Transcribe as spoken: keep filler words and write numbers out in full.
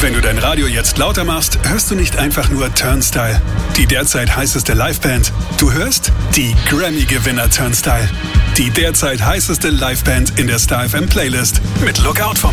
Wenn du dein Radio jetzt lauter machst, hörst du nicht einfach nur Turnstile, die derzeit heißeste Liveband. Du hörst die Grammy-Gewinner Turnstile, die derzeit heißeste Liveband in der Star F M Playlist mit Lookout vom